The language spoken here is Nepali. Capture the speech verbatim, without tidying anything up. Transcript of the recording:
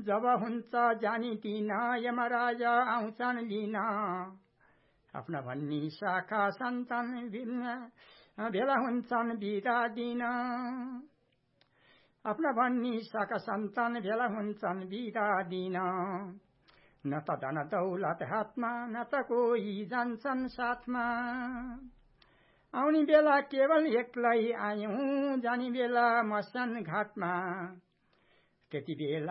जब हुन्छ जानी दिन यमराजा आउँछन् लिन आफ्ना भन्ने शाखा सन्तान भेला हुन्छन् बिदा दिन आफ्ना भन्ने शाखा सन्तान भेला हुन्छन् बिदा दिन न त धन दौलत हातमा न त कोही जान्छन् साथमा आउने बेला केवल एक्लै आयौं जाने बेला मसान घाटमा त्यति बेला